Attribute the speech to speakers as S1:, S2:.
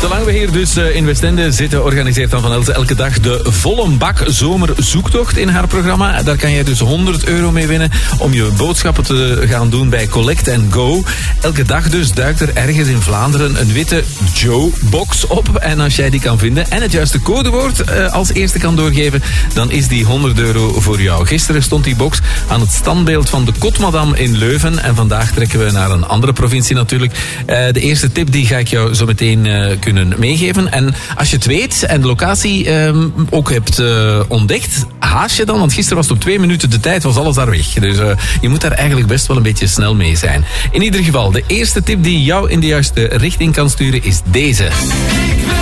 S1: Zolang we hier dus in Westende zitten, organiseert Dan van Elsen elke dag de volle bak zomerzoektocht in haar programma. Daar kan jij dus €100 mee winnen om je boodschappen te gaan doen bij Collect & Go. Elke dag dus duikt er ergens in Vlaanderen een witte Joe-box op. En als jij die kan vinden en het juiste codewoord als eerste kan doorgeven, dan is die €100 voor jou. Gisteren stond die box aan het standbeeld van de Kotmadam in Leuven. En vandaag trekken we naar een andere provincie natuurlijk. De eerste tip die ga ik jou zo meteen kunnen meegeven. En als je het weet en de locatie ook hebt ontdekt, haast je dan. Want gisteren was het op 2 minuten de tijd, was alles daar weg. Dus je moet daar eigenlijk best wel een beetje snel mee zijn. In ieder geval, de eerste tip die jou in de juiste richting kan sturen is deze.